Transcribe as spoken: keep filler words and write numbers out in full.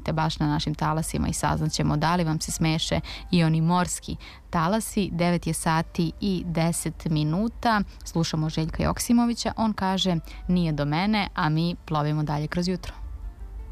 plovite baš na našim talasima i saznaćemo da li vam se smeše i oni morski talasi. Devet je sati i deset minuta. Slušamo Željka Joksimovića. On kaže nije do mene, a mi plovimo dalje kroz jutro.